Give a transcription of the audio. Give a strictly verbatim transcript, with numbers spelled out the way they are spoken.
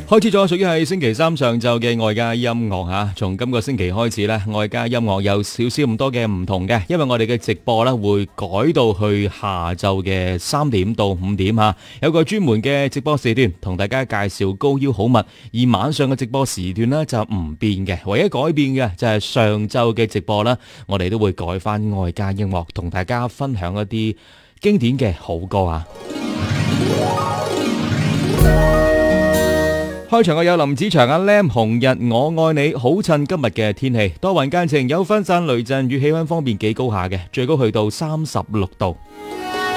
開始咗屬於係星期三上晝嘅愛家音樂吓，從今個星期開始咧，愛家音樂有少少咁多嘅唔同嘅，因為我哋嘅直播咧會改到去下晝嘅三點到五點吓，有個專門嘅直播時段同大家介紹高腰好物，而晚上嘅直播時段呢就唔變嘅，唯一改變嘅就係上晝嘅直播啦，我哋都會改翻愛家音樂，同大家分享一啲經典嘅好歌啊！開場嘅有林子祥阿 Lam 紅日我愛你，好襯今日嘅天氣，多雲間晴，有分散雷陣雨，氣溫方面幾高下嘅，最高去到三十六度。